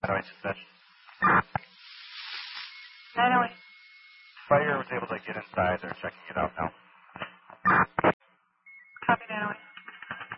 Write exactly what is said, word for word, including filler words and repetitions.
nine oh eight dispatch. nine oh eight. Fire was able to get inside. They're checking it out now.